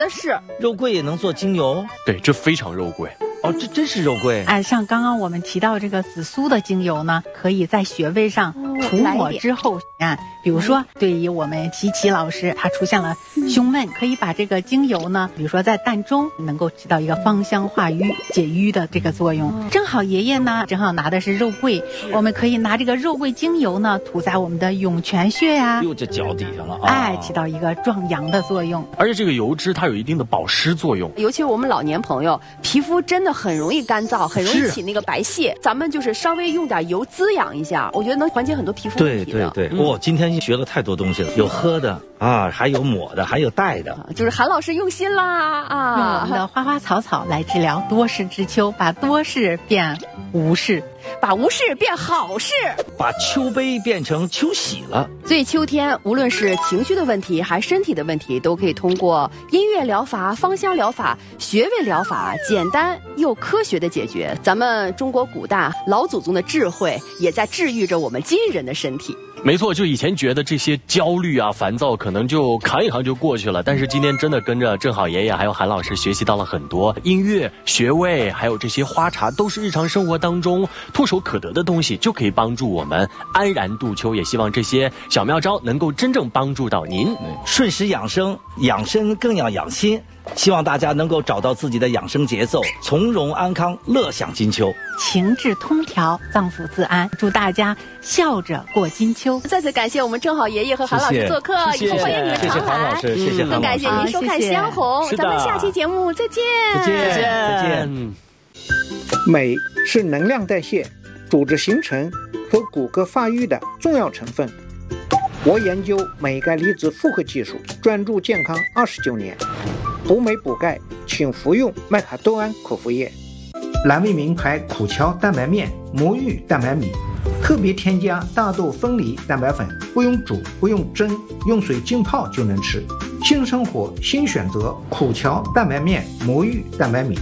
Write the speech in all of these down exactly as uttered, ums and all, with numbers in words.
但是肉桂也能做精油？ 对，这非常肉桂。 哦，这真是肉桂。 哎，像刚刚我们提到这个紫苏的精油呢，可以在穴位上涂抹之后啊，比如说对于我们琪琪老师，他出现了胸闷，可以把这个精油呢，比如说在膻中能够起到一个芳香化瘀、解瘀的这个作用。正好爷爷呢，正好拿的是肉桂，我们可以拿这个肉桂精油呢，涂在我们的涌泉穴呀， 又这脚底下了， 哎，起到一个壮阳的作用。 而且这个油脂它有一定的保湿作用， 尤其是我们老年朋友，皮肤真的很容易干燥，很容易起那个白屑。咱们就是稍微用点油滋养一下，我觉得能缓解很多皮肤问题的。 对对对，我、嗯哦、今天学了太多东西了，有喝的啊，还有抹的，还有带的， 就是韩老师用心啦啊！ 用我们的花花草草来治疗多事之秋，把多事变无事， 把无事变好事， 把秋悲变成秋喜了。 所以秋天，无论是情绪的问题，还是身体的问题，都可以通过音乐疗法、芳香疗法、穴位疗法，简单又科学的解决。咱们中国古代老祖宗的智慧，也在治愈着我们今人的身体。 没错，就以前觉得这些焦虑啊、烦躁可能就扛一扛就过去了，但是今天真的跟着正好爷爷还有韩老师学习到了很多音乐、穴位，还有这些花茶，都是日常生活当中唾手可得的东西，就可以帮助我们安然度秋。也希望这些小妙招能够真正帮助到您。 顺时养生，养生更要养心。希望大家能够找到自己的养生节奏，从容安康，乐享金秋， 情志通调，脏腑自安。祝大家笑着过金秋。 再次感谢我们正好爷爷和韩老师做客， 谢谢以后欢迎你们常来。 谢谢韩老师，谢谢韩老师。 更感谢您收看《香红》，咱们下期节目再见， 再见，再见。 镁是能量代谢、组织形成和骨骼发育的重要成分。我研究镁钙离子复合技术，专注健康二十九年。补镁补钙，请服用麦卡多胺口服液。蓝莓名牌苦荞蛋白面、魔芋蛋白米，特别添加大豆分离蛋白粉，不用煮，不用蒸，用水浸泡就能吃。新生活新选择，苦荞蛋白面、魔芋蛋白米。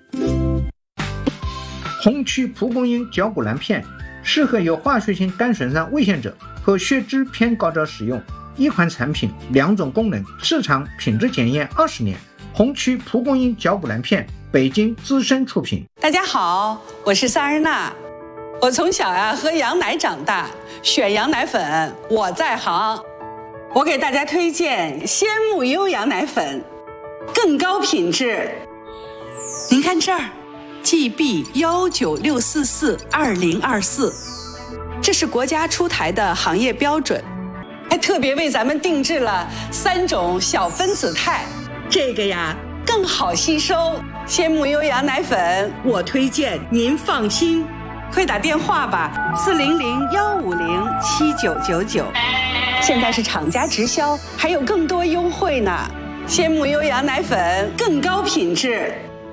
红曲蒲公英绞骨蓝片适合有化学性肝损伤危险者和血脂偏高者使用。一款产品，两种功能，市场品质检验二十年。红曲蒲公英绞骨蓝片，北京资深出品。 大家好，我是萨日娜。我从小呀喝羊奶长大，选羊奶粉我在行。我给大家推荐鲜木优羊奶粉，更高品质。您看这儿 ，G B 一九六四四二零二四，这是国家出台的行业标准，还特别为咱们定制了三种小分子肽。这个呀更好吸收，鲜木优羊奶粉我推荐您放心，快打电话吧，四零零幺五零七九九九。现在是厂家直销，还有更多优惠呢。鲜木优羊奶粉更高品质。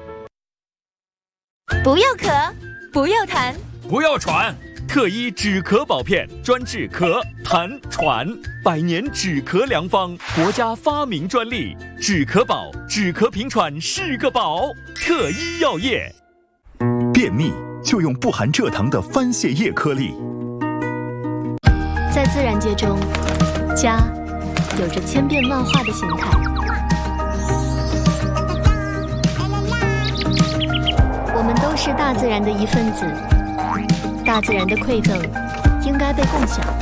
不要咳，不要痰， 不要喘。特医止咳宝片专治咳、痰、喘，百年止咳良方，国家发明专利。止咳宝，止咳平喘是个宝。特医药业。 便秘就用不含蔗糖的番泻叶颗粒。 在自然界中，家有着千变万化的形态。我们都是大自然的一份子。大自然的馈赠应该被共享。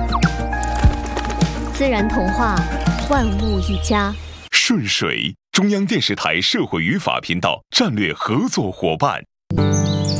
自然童话，万物一家。 顺水，中央电视台社会与法频道战略合作伙伴。